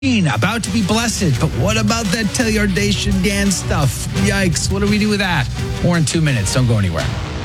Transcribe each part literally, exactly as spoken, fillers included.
About to be blessed, but what about that Teilhardation Dan stuff? Yikes, what do we do with that? More in two minutes, don't go anywhere.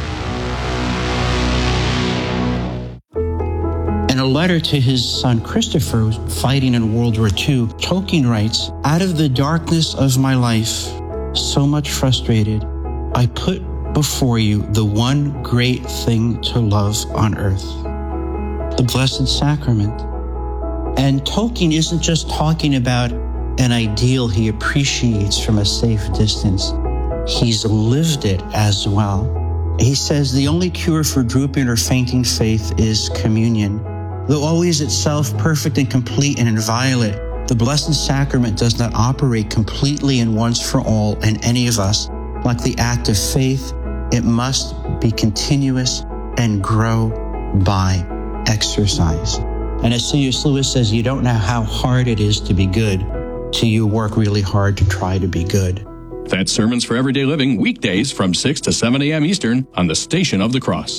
In a letter to his son Christopher, fighting in World War Two, Tolkien writes, "Out of the darkness of my life, so much frustrated, I put before you the one great thing to love on earth, the Blessed Sacrament." And Tolkien isn't just talking about an ideal he appreciates from a safe distance. He's lived it as well. He says the only cure for drooping or fainting faith is communion. Though always itself perfect and complete and inviolate, the Blessed Sacrament does not operate completely and once for all in any of us. Like the act of faith, it must be continuous and grow by exercise. And as C S Lewis says, you don't know how hard it is to be good till you work really hard to try to be good. That's Sermons for Everyday Living, weekdays from six to seven a.m. Eastern on the Station of the Cross.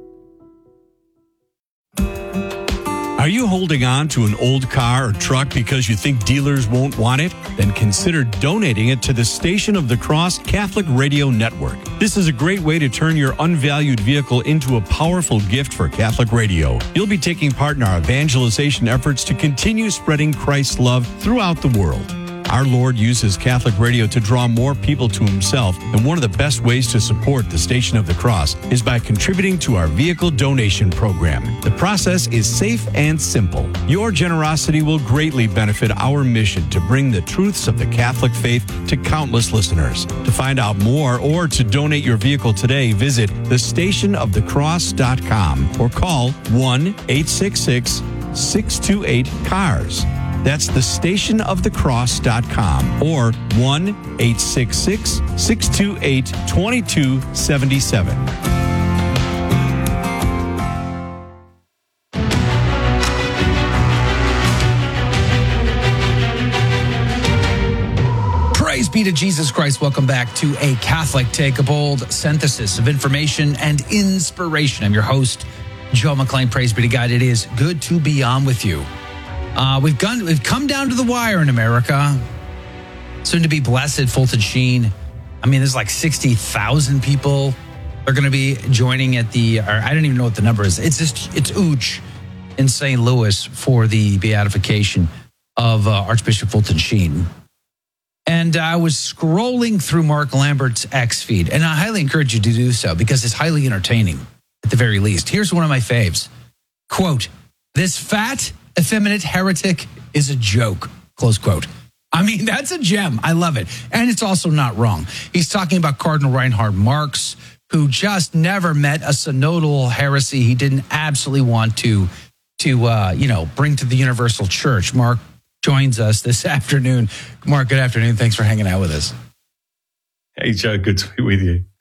Are you holding on to an old car or truck because you think dealers won't want it? Then consider donating it to the Station of the Cross Catholic Radio Network. This is a great way to turn your unvalued vehicle into a powerful gift for Catholic radio. You'll be taking part in our evangelization efforts to continue spreading Christ's love throughout the world. Our Lord uses Catholic radio to draw more people to himself, and one of the best ways to support the Station of the Cross is by contributing to our vehicle donation program. The process is safe and simple. Your generosity will greatly benefit our mission to bring the truths of the Catholic faith to countless listeners. To find out more or to donate your vehicle today, visit the station of the cross dot com or call one eight six six, six two eight, C A R S. That's the station of the cross dot com or one eight six six, six two eight, two two seven seven. Praise be to Jesus Christ. Welcome back to A Catholic Take, a bold synthesis of information and inspiration. I'm your host, Joe McLean. Praise be to God. It is good to be on with you. Uh, we've gone. We've come down to the wire in America. Soon to be blessed, Fulton Sheen. I mean, there's like sixty thousand people are going to be joining at the, or I don't even know what the number is. It's just, it's huge in Saint Louis for the beatification of uh, Archbishop Fulton Sheen. And I was scrolling through Mark Lambert's X feed, and I highly encourage you to do so because it's highly entertaining at the very least. Here's one of my faves. Quote, "This fat, effeminate heretic is a joke," close quote. I mean, that's a gem. I love it. And it's also not wrong. He's talking about Cardinal Reinhard Marx, who just never met a synodal heresy he didn't absolutely want to, to uh, you know, bring to the universal church. Mark joins us this afternoon. Mark, good afternoon. Thanks for hanging out with us. Hey, Joe. Good to be with you.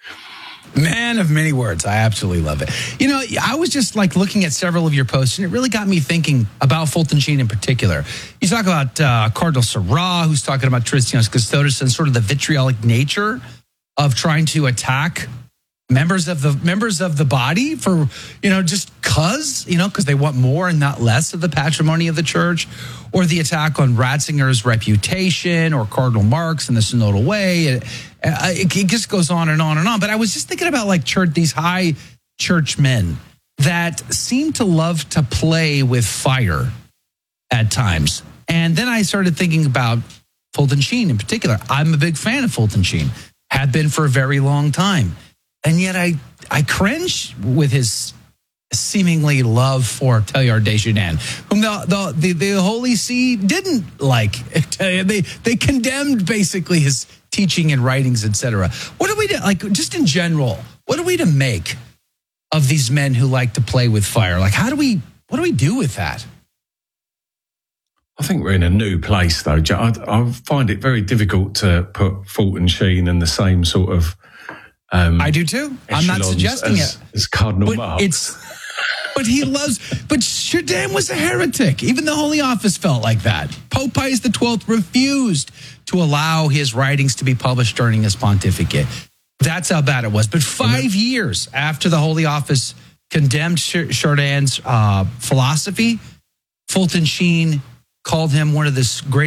Man of many words. I absolutely love it. You know, I was just like looking at several of your posts, and it really got me thinking about Fulton Sheen in particular. You talk about uh, Cardinal Sarah, who's talking about Traditionis Custodes and sort of the vitriolic nature of trying to attack members of the members of the body for, you know, just cause, you know, because they want more and not less of the patrimony of the church, or the attack on Ratzinger's reputation, or Cardinal Marx and the synodal way. It, it, it just goes on and on and on. But I was just thinking about like church, these high church men that seem to love to play with fire at times. And then I started thinking about Fulton Sheen in particular. I'm a big fan of Fulton Sheen, have been for a very long time. And yet I, I cringe with his seemingly love for Teilhardation Dan, whom the, the, the, the Holy See didn't like. They, they condemned basically his teaching and writings, et cetera. What are we to, like, just in general, what are we to make of these men who like to play with fire? Like, how do we, what do we do with that? I think we're in a new place, though. I, I find it very difficult to put Fulton Sheen in the same sort of Um, I do too. I'm not suggesting as, it. As Cardinal but Marx. It's, but he loves, but Sheridan was a heretic. Even the Holy Office felt like that. Pope Pius the twelfth refused to allow his writings to be published during his pontificate. That's how bad it was. But five years after the Holy Office condemned Sheridan's uh, philosophy, Fulton Sheen called him one of the great